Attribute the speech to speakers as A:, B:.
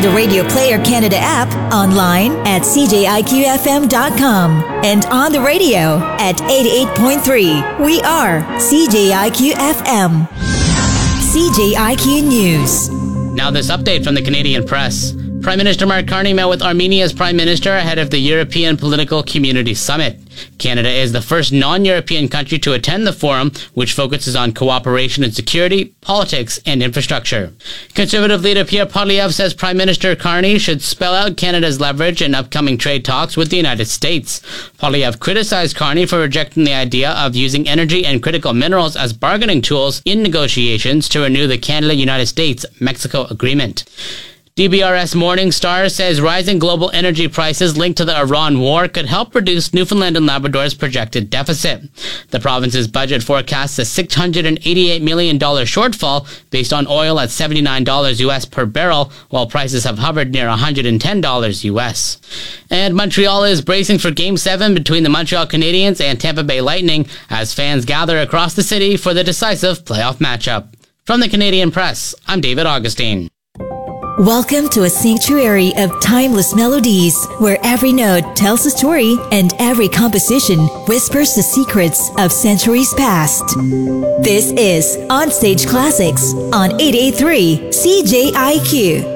A: the Radio Player Canada app, online at cjiqfm.com, and on the radio at 88.3. We are CJIQ-FM. CJIQ News.
B: Now this update from the Canadian Press. Prime Minister Mark Carney met with Armenia's Prime Minister ahead of the European Political Community Summit. Canada is the first non-European country to attend the forum, which focuses on cooperation in security, politics, and infrastructure. Conservative leader Pierre Poilievre says Prime Minister Carney should spell out Canada's leverage in upcoming trade talks with the United States. Poilievre criticized Carney for rejecting the idea of using energy and critical minerals as bargaining tools in negotiations to renew the Canada-United States-Mexico agreement. DBRS Morningstar says rising global energy prices linked to the Iran war could help reduce Newfoundland and Labrador's projected deficit. The province's budget forecasts a $688 million shortfall based on oil at $79 US per barrel, while prices have hovered near $110 US. And Montreal is bracing for Game 7 between the Montreal Canadiens and Tampa Bay Lightning as fans gather across the city for the decisive playoff matchup. From the Canadian Press, I'm David Augustine.
A: Welcome to a sanctuary of timeless melodies, where every note tells a story and every composition whispers the secrets of centuries past. This is Onstage Classics on 883 CJIQ.